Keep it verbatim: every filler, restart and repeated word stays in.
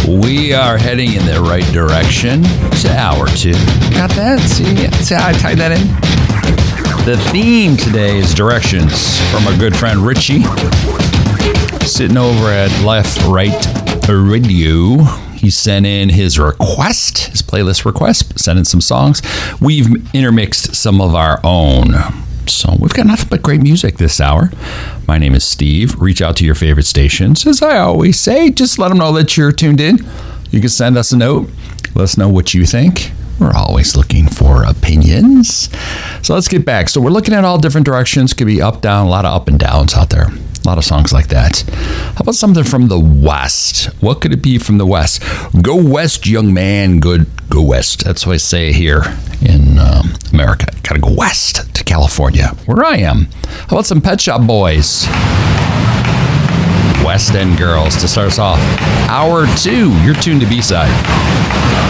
We are heading in the right direction to hour two. Got that? See, see how I tied that in? The theme today is directions from our good friend Richie, sitting over at Left Right Radio. He sent in his request, his playlist request, sent in some songs. We've intermixed some of our own. So we've got nothing but great music this hour. My name is Steve. Reach out to your favorite stations. As I always say, just let them know that you're tuned in. You can send us a note. Let us know what you think. We're always looking for opinions. So let's get back. So we're looking at all different directions. Could be up, down, a lot of up and downs out there. A lot of songs like that. How about something from the West? What could it be from the West? Go West, young man. Good, go West. That's what I say here in um, America. Gotta go west to California, where I am. How about some Pet Shop Boys? West End Girls to start us off. Hour two. You're tuned to B-Side.